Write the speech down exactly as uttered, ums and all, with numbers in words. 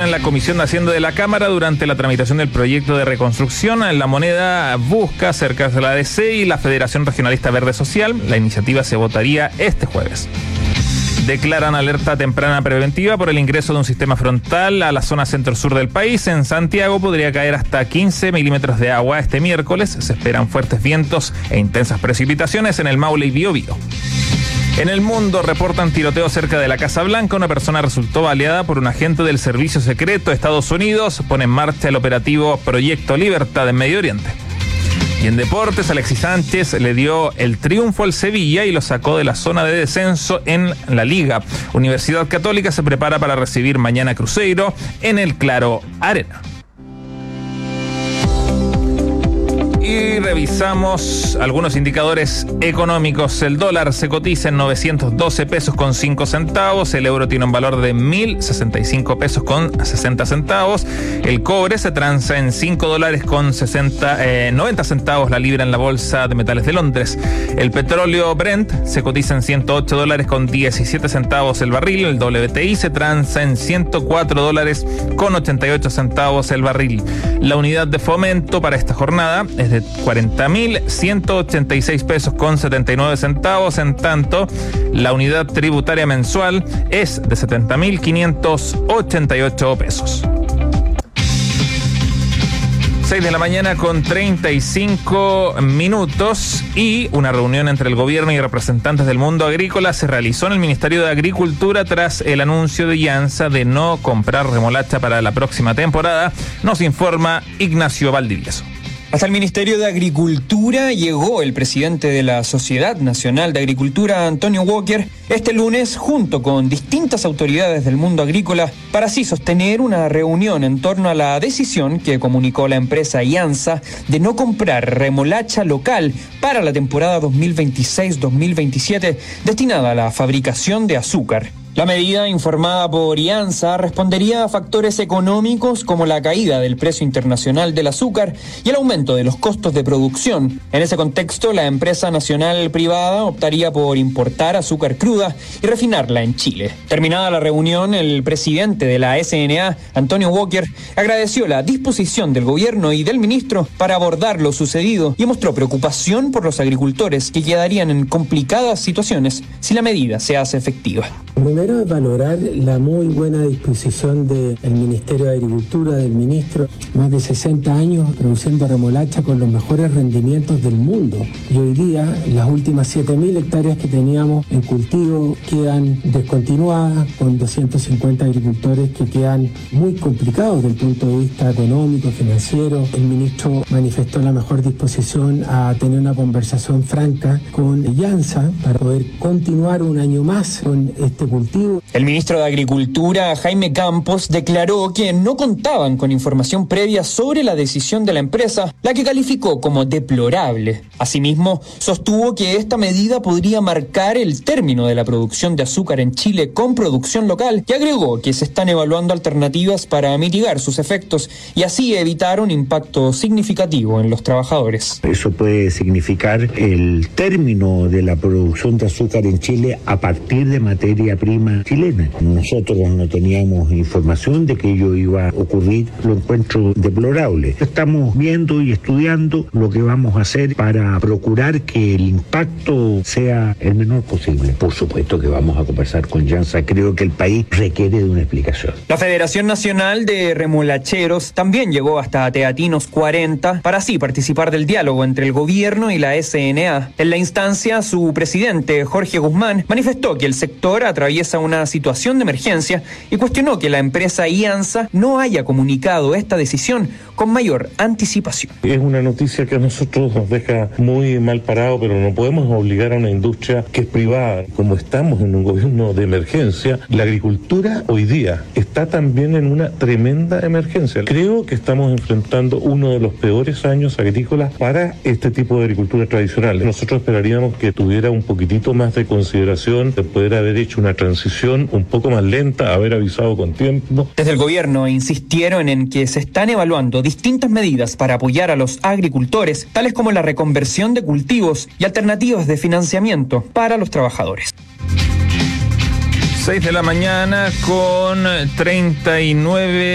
en la Comisión de Hacienda de la Cámara durante la tramitación del proyecto de reconstrucción. La Moneda busca acercarse a la A D C y la Federación Regionalista Verde Social. La iniciativa se votaría este jueves. Declaran alerta temprana preventiva por el ingreso de un sistema frontal a la zona centro-sur del país. En Santiago podría caer hasta quince milímetros de agua este miércoles. Se esperan fuertes vientos e intensas precipitaciones en el Maule y Biobío. En el mundo reportan tiroteo cerca de la Casa Blanca. Una persona resultó baleada por un agente del Servicio Secreto de Estados Unidos. Pone en marcha el operativo Proyecto Libertad en Medio Oriente. Y en deportes, Alexis Sánchez le dio el triunfo al Sevilla y lo sacó de la zona de descenso en la Liga. Universidad Católica se prepara para recibir mañana Cruzeiro en el Claro Arena. Y revisamos algunos indicadores económicos. El dólar se cotiza en novecientos doce pesos con cinco centavos. El euro tiene un valor de mil sesenta y cinco pesos con sesenta centavos. El cobre se transa en cinco dólares con sesenta, eh, noventa centavos la libra en la bolsa de metales de Londres. El petróleo Brent se cotiza en ciento ocho dólares con diecisiete centavos el barril. El W T I se transa en ciento cuatro dólares con ochenta y ocho centavos el barril. La unidad de fomento para esta jornada es de cuarenta mil ciento ochenta y seis pesos con setenta y nueve centavos. En tanto, la unidad tributaria mensual es de setenta mil quinientos ochenta y ocho pesos. seis de la mañana con treinta y cinco minutos y una reunión entre el gobierno y representantes del mundo agrícola se realizó en el Ministerio de Agricultura tras el anuncio de IANSA de no comprar remolacha para la próxima temporada, nos informa Ignacio Valdivieso. Hasta el Ministerio de Agricultura llegó el presidente de la Sociedad Nacional de Agricultura, Antonio Walker, este lunes junto con distintas autoridades del mundo agrícola para así sostener una reunión en torno a la decisión que comunicó la empresa IANSA de no comprar remolacha local para la temporada dos mil veintiséis dos mil veintisiete destinada a la fabricación de azúcar. La medida, informada por IANSA, respondería a factores económicos como la caída del precio internacional del azúcar y el aumento de los costos de producción. En ese contexto, la empresa nacional privada optaría por importar azúcar cruda y refinarla en Chile. Terminada la reunión, el presidente de la S N A, Antonio Walker, agradeció la disposición del gobierno y del ministro para abordar lo sucedido y mostró preocupación por los agricultores que quedarían en complicadas situaciones si la medida se hace efectiva. Primero es valorar la muy buena disposición del Ministerio de Agricultura, del ministro, más de sesenta años produciendo remolacha con los mejores rendimientos del mundo. Y hoy día las últimas siete mil hectáreas que teníamos en cultivo quedan descontinuadas con doscientos cincuenta agricultores que quedan muy complicados desde el punto de vista económico, financiero. El ministro manifestó la mejor disposición a tener una conversación franca con IANSA para poder continuar un año más con este cultivo. El ministro de Agricultura, Jaime Campos, declaró que no contaban con información previa sobre la decisión de la empresa, la que calificó como deplorable. Asimismo, sostuvo que esta medida podría marcar el término de la producción de azúcar en Chile con producción local y agregó que se están evaluando alternativas para mitigar sus efectos y así evitar un impacto significativo en los trabajadores. Eso puede significar el término de la producción de azúcar en Chile a partir de materia prima chilena. Nosotros no teníamos información de que ello iba a ocurrir, lo encuentro deplorable. Estamos viendo y estudiando lo que vamos a hacer para procurar que el impacto sea el menor posible. Por supuesto que vamos a conversar con IANSA, creo que el país requiere de una explicación. La Federación Nacional de Remolacheros también llegó hasta Teatinos cuarenta para así participar del diálogo entre el gobierno y la S N A. En la instancia, su presidente, Jorge Guzmán, manifestó que el sector atraviesa una situación de emergencia y cuestionó que la empresa IANSA no haya comunicado esta decisión con mayor anticipación. Es una noticia que a nosotros nos deja muy mal parado, pero no podemos obligar a una industria que es privada. Como estamos en un gobierno de emergencia, la agricultura hoy día está también en una tremenda emergencia. Creo que estamos enfrentando uno de los peores años agrícolas para este tipo de agricultura tradicional. Nosotros esperaríamos que tuviera un poquitito más de consideración, de poder haber hecho una transición un poco más lenta, haber avisado con tiempo. Desde el gobierno insistieron en que se están evaluando distintas medidas para apoyar a los agricultores, tales como la reconversión de cultivos y alternativas de financiamiento para los trabajadores. seis de la mañana con treinta y nueve